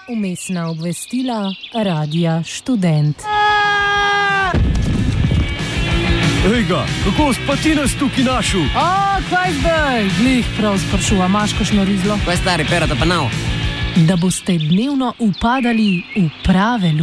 Vmesna obvestila Radia Študent. Ejga, kako spati nas tukaj našel? Kaj zdaj? Glih prav sprašuva, imaš kakšno rizlo? Kaj stari, perata pa nav? Da boste dnevno upadali v prave